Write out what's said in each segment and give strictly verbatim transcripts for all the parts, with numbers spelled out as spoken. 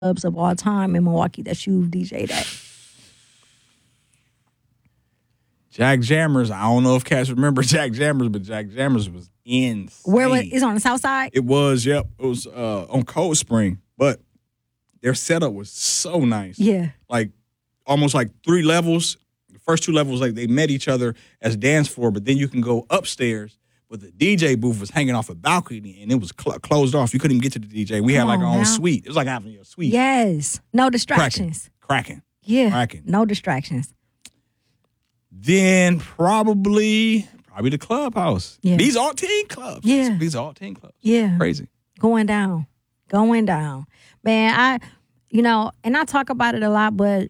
clubs of all time in Milwaukee that you've D J'd at? Jack Jammers. I don't know if cats remember Jack Jammers, but Jack Jammers was insane. Where was it's on the south side? It was, yep. It was uh, on Cold Spring, but their setup was so nice. Yeah. Like almost like three levels. The first two levels, like they met each other as dance floor, but then you can go upstairs. But the D J booth was hanging off a balcony, and it was cl- closed off. You couldn't even get to the D J. We Come had like our on own now. suite. It was like having your suite. Yes. No distractions. Cracking. Cracking. Yeah. Cracking. No distractions. Then probably probably the clubhouse. Yeah. These all teen clubs. Yeah. These all teen clubs. Yeah. Crazy. Going down. Going down. Man, I, you know, and I talk about it a lot, but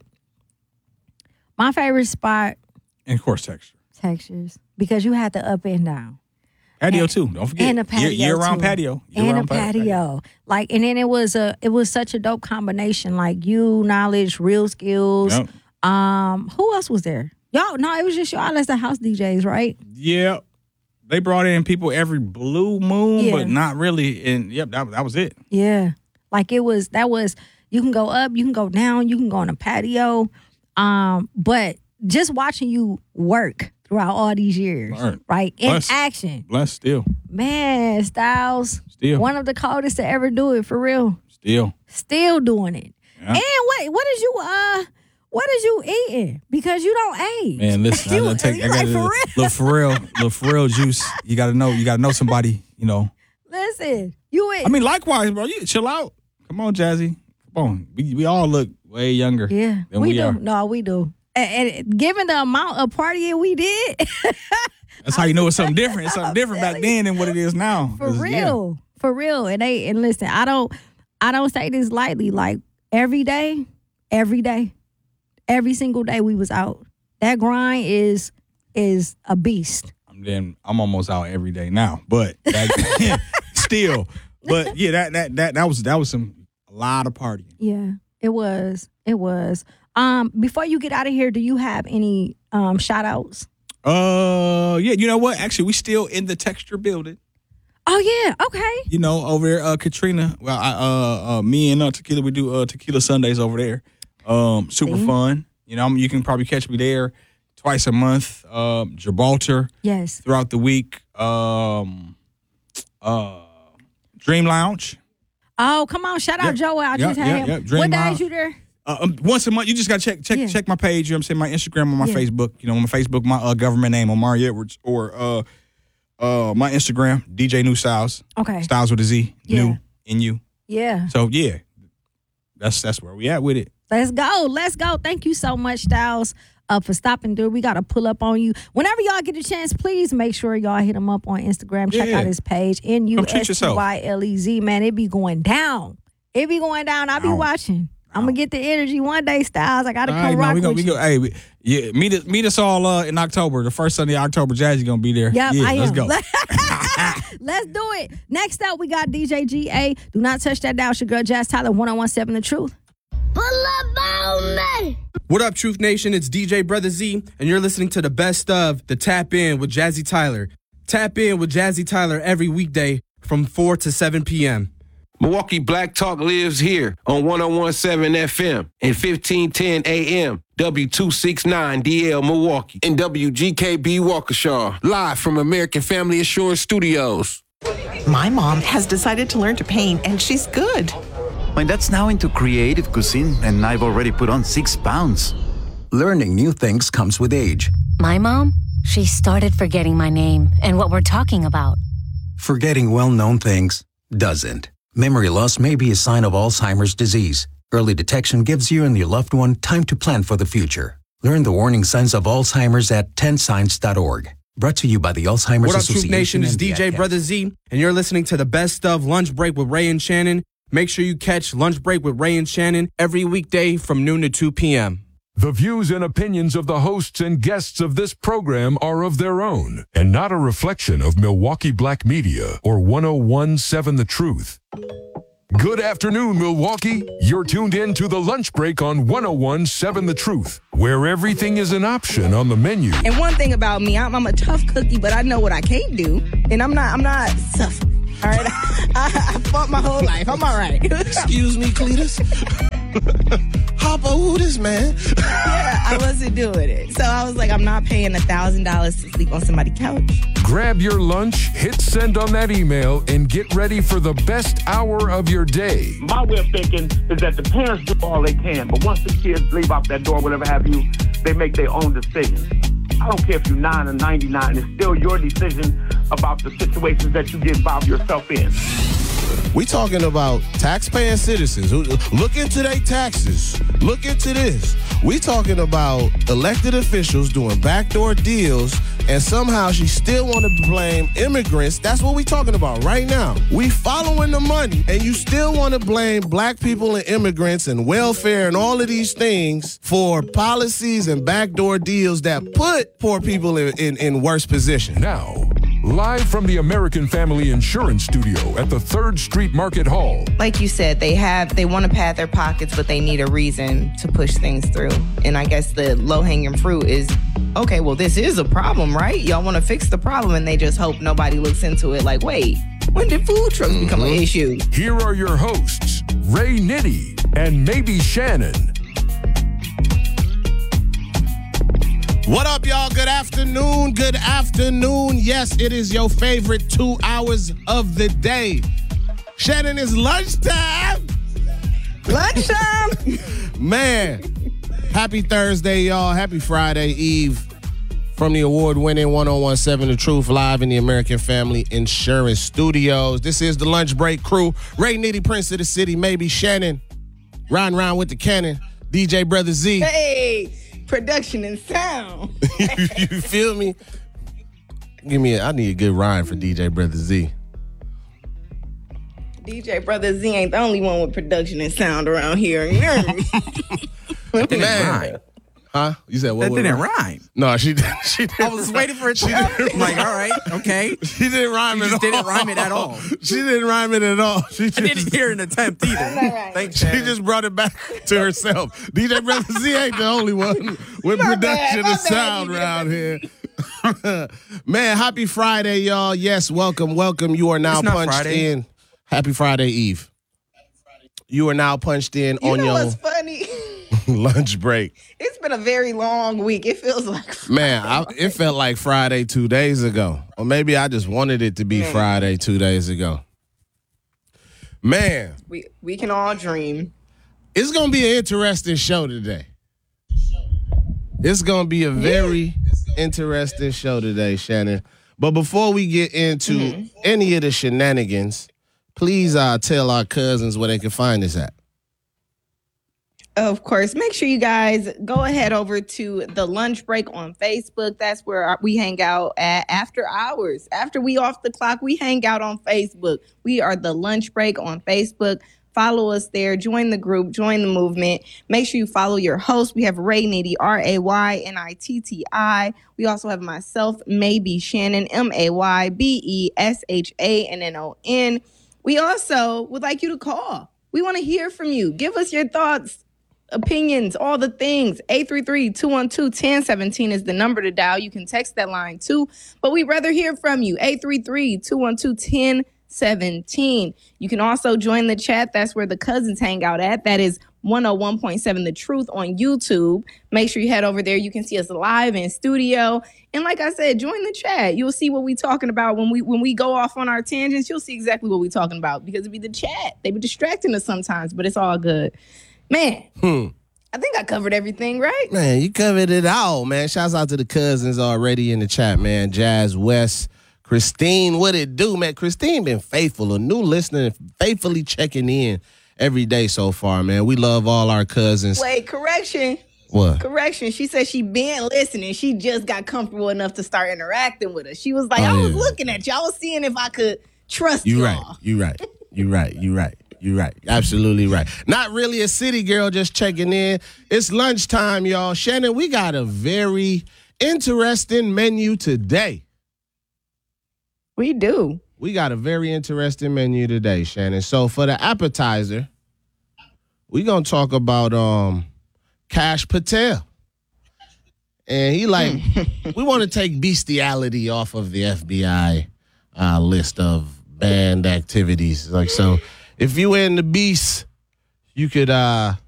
my favorite spot, And of course, texture. Textures, because you had the up and down. Patio And- too. Don't forget. And a patio Year, year round too. patio. Year And a round pa- patio. Like, and then it was a, it was such a dope combination. Like you, knowledge, real skills. Yep. Um, who else was there? Y'all, no, it was just y'all as the house D Js, right? Yeah. They brought in people every blue moon, Yeah. but not really. And yep, that, that was it. Yeah. Like it was, that was, you can go up, you can go down, you can go on a patio. Um, but just watching you work throughout all these years, Right. right? In Bless. action. Blessed still. Man, Styles, Still. one of the coldest to ever do it, for real. Still. Still doing it. Yeah. And what, what is you, uh, what is you eating? Because you don't age. Man, listen, you, I, I take you I like got for a real. little Pharrell, little Pharrell juice. You gotta know, you gotta know somebody, you know. Listen, you eat. I mean, likewise, bro. You chill out. Come on, Jazzy. Come on. We we all look way younger. yeah, than we, we do. are. No, we do. And, and given the amount of partying we did, That's how you know it's something different. It's something different back then than what it is now. for 'Cause, yeah. real, for real. And they and listen, I don't, I don't say this lightly. Like every day, every day, every single day we was out. That grind is is a beast. I'm then I'm almost out every day now, but back then, still. But yeah, that that that that was that was some a lot of partying. Yeah, it was. It was. Um, before you get out of here, do you have any um shout outs? Uh, yeah, you know what? Actually, we still in the Texture building. Oh yeah, okay. You know, over there, uh, Katrina. Well, I, uh, uh, me and uh, Tequila, we do uh, Tequila Sundays over there. Um, super See? fun. You know, I mean, you can probably catch me there twice a month. Um, Gibraltar Yes. throughout the week. Um, uh, Dream Lounge. Oh, come on. Shout out Yep. Joe. I Yep, just yep, had him. yep. Dream What days Lounge. you there? Uh, um, once a month, you just gotta check check Yeah. check my page. You know what I'm saying? My Instagram or my Yeah. Facebook. You know, on my Facebook, my uh, government name, Omari Edwards, or uh, uh, my Instagram, D J New Styles. Okay. Styles with a Z. Yeah. New in you. Yeah. So yeah, that's that's where we at with it. Let's go. Let's go. Thank you so much, Styles, uh, for stopping through. We got to pull up on you. Whenever y'all get a chance, please make sure y'all hit him up on Instagram. Check Yeah. out his page. N U Come treat S T yourself. Y L E Z. Man, it be going down. It be going down. I'll be Ow. watching. I'm going to get the energy one day, Styles. I got to All come right, rock man, we go, with we you. go. Hey, we, yeah, meet us, meet us all uh, in October. The first Sunday of October, Jazzy gonna be there. Yep, yeah, I let's am. go. Let's do it. Next up, we got D J G A. Do not touch that dial. It's your girl, Jazz Tyler, one oh one seven The Truth. Pull up on me. What up, Truth Nation? It's D J Brother Z, and you're listening to the best of the Tap In with Jazzy Tyler. Tap In with Jazzy Tyler every weekday from four to seven p.m. Milwaukee Black Talk lives here on one oh one point seven F M and fifteen ten A M, W two sixty-nine D L Milwaukee, and W G K B Waukesha, live from American Family Assurance Studios. My mom has decided to learn to paint, and she's good. My dad's now into creative cuisine, and I've already put on six pounds. Learning new things comes with age. My mom, she started forgetting my name and what we're talking about. Forgetting well-known things doesn't. Memory loss may be a sign of Alzheimer's disease. Early detection gives you and your loved one time to plan for the future. Learn the warning signs of Alzheimer's at ten signs dot org. Brought to you by the Alzheimer's What up, Association. Truth Nation? It's and the D J AdCast. Brother Z, and you're listening to the best of Lunch Break with Ray and Shannon. Make sure you catch Lunch Break with Ray and Shannon every weekday from noon to two p.m. The views and opinions of the hosts and guests of this program are of their own and not a reflection of Milwaukee Black Media or one oh one point seven The Truth. Good afternoon, Milwaukee. You're tuned in to the Lunch Break on one oh one point seven The Truth, where everything is an option on the menu. And one thing about me, I'm, I'm a tough cookie, but I know what I can't do, and I'm not. I'm not tough. All right, I, I fought my whole life. I'm all right. Excuse me, Cletus. Hopper, who this man? Yeah, I wasn't doing it. So I was like, I'm not paying a thousand dollars to sleep on somebody's couch. Grab your lunch, hit send on that email, and get ready for the best hour of your day. My way of thinking is that the parents do all they can, but once the kids leave out that door, whatever have you, they make their own decisions. I don't care if you're nine or ninety-nine, it's still your decision about the situations that you get involved yourself in. We talking about taxpaying citizens. who Look into their taxes. Look into this. We talking about elected officials doing backdoor deals, and somehow she still want to blame immigrants. That's what we talking about right now. We following the money, and you still want to blame black people and immigrants and welfare and all of these things for policies and backdoor deals that put poor people in, in, in worse positions. Now, live from the American Family Insurance Studio at the third Street Market Hall. Like you said, they have they want to pad their pockets, but they need a reason to push things through. And I guess the low-hanging fruit is, okay, well, this is a problem, right? Y'all want to fix the problem, and they just hope nobody looks into it like, wait, when did food trucks mm-hmm. become an issue? Here are your hosts, Ray Nitty and Maybe Shannon. What up, y'all? Good afternoon. Good afternoon. Yes, it is your favorite two hours of the day. Shannon, it's lunchtime. Lunchtime. Man, happy Thursday, y'all. Happy Friday Eve from the award-winning one oh one point seven The Truth, live in the American Family Insurance Studios. This is the Lunch Break crew. Ray Nitty, Prince of the City, Maybe Shannon, riding around with the cannon, D J Brother Z. Hey. Production and sound. You feel me? Give me a, I need a good rhyme for D J Brother Z. D J Brother Z ain't the only one with production and sound around here. That didn't rhyme. Huh? You said what? That didn't rhyme? rhyme. No, she didn't. She didn't I was rhyme. waiting for it to I'm like, all right, okay. She didn't rhyme she at just all. didn't rhyme it at all. She didn't rhyme it at all. She just, I didn't hear an attempt either. Right. Thanks, she Shannon. just brought it back to herself. D J Brother Z ain't the only one with My production bad, and my sound bad, around here. Man, happy Friday, y'all. Yes, welcome, welcome. You are now It's not punched Friday. in. Happy Friday Eve. You are now punched in You on know your what's funny? lunch break. It's been a very long week. It feels like Friday. Man, I, it felt like Friday two days ago. Or maybe I just wanted it to be Man. Friday two days ago. Man, we we can all dream. it's going to be an interesting show today. It's going to be a very interesting show today, Shannon. But before we get into mm-hmm. any of the shenanigans, please uh, tell our cousins where they can find us at. Of course, make sure you guys go ahead over to the Lunch Break on Facebook. That's where we hang out at after hours. After we off the clock, we hang out on Facebook. We are the Lunch Break on Facebook. Follow us there. Join the group. Join the movement. Make sure you follow your host. We have Ray Nitty, R A Y N I T T I. We also have myself, Maybe Shannon, M A Y B E S H A N N O N. We also would like you to call. We want to hear from you. Give us your thoughts, opinions, all the things. eight three three, two one two, one zero one seven is the number to dial. You can text that line too, but we'd rather hear from you. eight three three, two one two, one zero one seven. You can also join the chat. That's where the cousins hang out at. That is one oh one point seven The Truth on YouTube. Make sure you head over there. You can see us live in studio. And like I said, join the chat. You'll see what we're talking about. When we when we go off on our tangents, you'll see exactly what we're talking about because it'd be the chat. They be distracting us sometimes, but it's all good. Man, Hmm. I think I covered everything, right? Man, you covered it all, man. Shouts out to the cousins already in the chat, man. Jazz West, Christine, what it do, man? Christine been faithful, a new listener, and faithfully checking in every day so far, man. We love all our cousins. Wait, correction. What? Correction. She said she been listening. She just got comfortable enough to start interacting with us. She was like, Oh, I was yeah. looking at you. I was seeing if I could trust You y'all. right. You right. You right. You right. You right. Absolutely right. Not really a city girl, just checking in. It's lunchtime, y'all. Shannon, we got a very interesting menu today. We do. We got a very interesting menu today, Shannon. So for the appetizer, we're going to talk about um, Kash Patel. And he like, we want to take bestiality off of the F B I uh, list of band activities. Like, so if you in the beast, you could uh